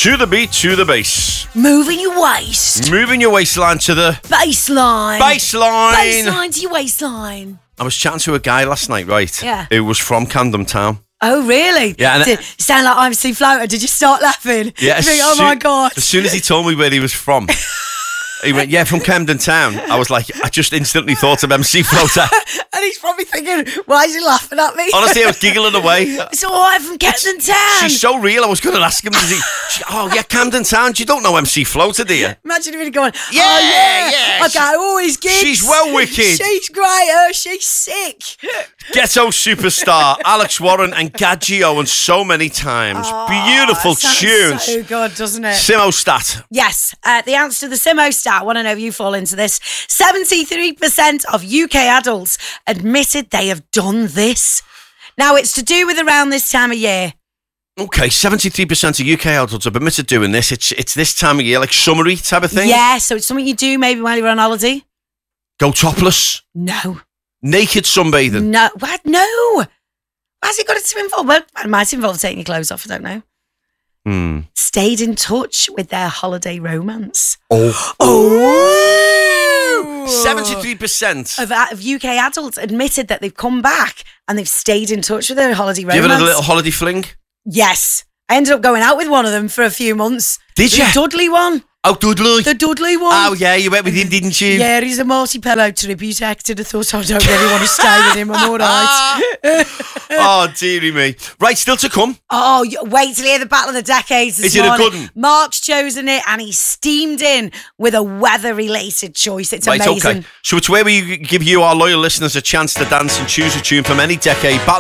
To the beat, to the bass. Moving your waist. Moving your waistline to the Baseline. baseline. Baseline to your waistline. I was chatting to a guy last night, right? Yeah. Who was from Camden Town. Oh, really? Yeah, and Did you sound like MC Floater. Did you start laughing? Yeah. You think, oh my God. As soon as he told me where he was from, he went, yeah, from Camden Town. I was like, I just instantly thought of MC Floater. And he's probably thinking, why is he laughing at me? Honestly, I was giggling away. It's all right from Camden Town. She's so real. I was going to ask him, oh, yeah, Camden Town. You don't know MC Floater, do you? Imagine if he'd going, Yeah, oh yeah. yeah. Okay, all his gigs. She's well wicked. She's great. She's sick. Ghetto superstar, Alex Warren and Gaggio, and so many times. Beautiful Sounds tunes. so good, doesn't it? Simo stat. Yes, the answer to the Simo stat, I want to know if you fall into this. 73% of UK adults admitted they have done this. Now, it's to do with around this time of year. Okay, 73% of UK adults have admitted doing this. It's this time of year, like summery type of thing. Yeah, so it's something you do maybe while you're on holiday. Go topless. No. Naked sunbathing. No. What? No. Why's it got it to involve? Well, it might involve taking your clothes off, I don't know. Stayed in touch with their holiday romance. Oh. 73%. Of UK adults admitted that they've come back and they've stayed in touch with their holiday romance. Give it a little holiday fling. Yes. I ended up going out with one of them for a few months. Did you? The Dudley one. Oh, Dudley. The Dudley one. Oh, yeah, you went with him, didn't you? Yeah, he's a Marty-Pello tribute actor. I thought I don't really want to stay with him. I'm all right. Oh, dearie me. Right, still to come. Oh, wait till you hear the Battle of the Decades this Is it a morning. good one? Mark's chosen it and he's steamed in with a weather-related choice. It's Right, amazing. okay. So it's where we give you, our loyal listeners, a chance to dance and choose a tune from any decade. Battle